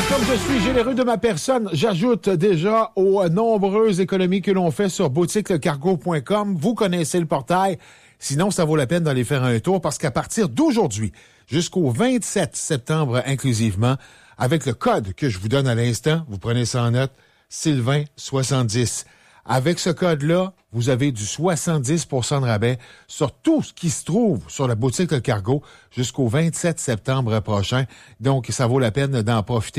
Comme je suis généreux de ma personne, j'ajoute déjà aux nombreuses économies que l'on fait sur boutiquelecargo.com. Vous connaissez le portail. Sinon, ça vaut la peine d'aller faire un tour parce qu'à partir d'aujourd'hui, jusqu'au 27 septembre inclusivement, avec le code que je vous donne à l'instant, vous prenez ça en note, Sylvain70. Avec ce code-là, vous avez du 70% de rabais sur tout ce qui se trouve sur la boutique Le Cargo jusqu'au 27 septembre prochain. Donc, ça vaut la peine d'en profiter.